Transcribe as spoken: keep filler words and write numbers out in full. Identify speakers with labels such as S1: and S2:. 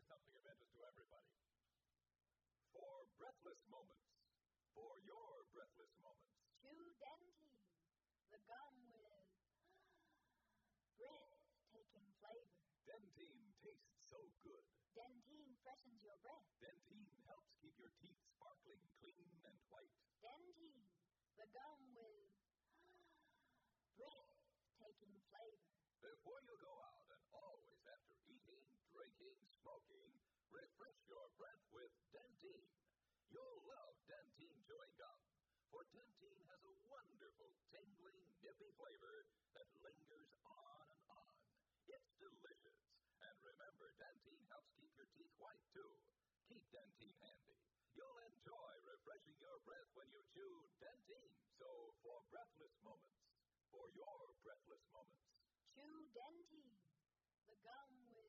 S1: something of interest to everybody. For breathless moments. For your breathless moments.
S2: Chew Dentyne, the gum with breathtaking flavor.
S1: Dentyne tastes so good.
S2: Dentyne freshens your breath.
S1: Dentyne helps keep your teeth sparkling clean and white.
S2: Dentyne, the gum with breathtaking flavor.
S1: Before you go out and always after eating, drinking, smoking, refresh your breath with Dentyne. You'll love Dentyne chewing gum, for Dentyne has a wonderful, tingling, nippy flavor that lingers on and on. It's delicious. And remember, Dentyne helps keep your teeth white, too. Keep Dentyne handy. You'll enjoy refreshing your breath when you chew Dentyne. So, for breathless moments, for your breathless moments,
S2: chew Dentyne, the gum with